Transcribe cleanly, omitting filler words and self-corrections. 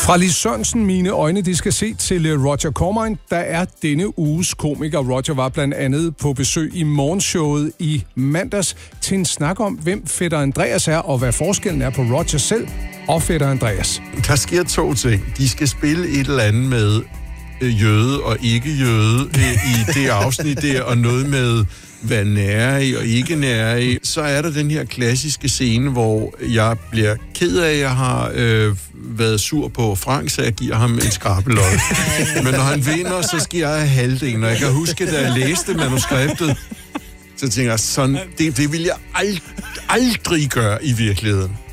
Fra Lis Sørensen, mine øjne, de skal se til Roger Cormine. Der er denne uges komiker. Roger var blandt andet på besøg i morgenshowet i mandags til en snak om, hvem Fætter Andreas er, og hvad forskellen er på Roger selv og Fætter Andreas. Der sker 2 ting. De skal spille et eller andet med jøde og ikke jøde i det afsnit der, og noget med hvad nære i og ikke nære i. Så er der den her klassiske scene, hvor jeg bliver ked af, at jeg har været sur på Frank, så jeg giver ham en skrabelod. Men når han vinder, så skal jeg have halvdelen. Og jeg kan huske, da jeg læste manuskriptet, så tænker jeg, sådan, det vil jeg aldrig gøre i virkeligheden.